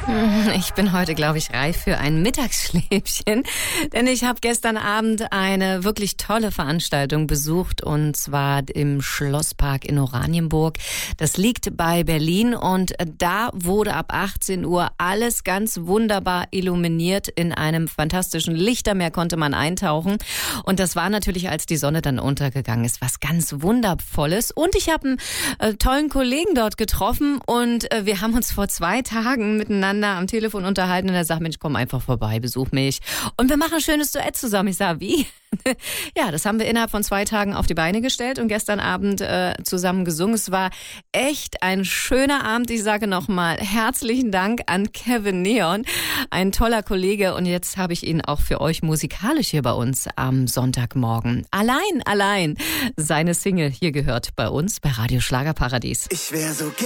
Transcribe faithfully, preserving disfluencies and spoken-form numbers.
Ich bin heute, glaube ich, reif für ein Mittagsschläfchen, denn ich habe gestern Abend eine wirklich tolle Veranstaltung besucht, und zwar im Schlosspark in Oranienburg. Das liegt bei Berlin, und da wurde ab achtzehn Uhr alles ganz wunderbar illuminiert. In einem fantastischen Lichtermeer konnte man eintauchen, und das war natürlich, als die Sonne dann untergegangen ist, was ganz Wundervolles. Und ich habe einen äh, tollen Kollegen dort getroffen, und äh, wir haben uns vor zwei Tagen miteinander am Telefon unterhalten, und er sagt, Mensch, komm einfach vorbei, besuch mich. Und wir machen ein schönes Duett zusammen. Ich sage, wie? Ja, das haben wir innerhalb von zwei Tagen auf die Beine gestellt und gestern Abend äh, zusammen gesungen. Es war echt ein schöner Abend. Ich sage nochmal herzlichen Dank an Kevin Neon, ein toller Kollege. Und jetzt habe ich ihn auch für euch musikalisch hier bei uns am Sonntagmorgen. Allein, allein. Seine Single hier gehört bei uns bei Radio Schlagerparadies. Ich wär so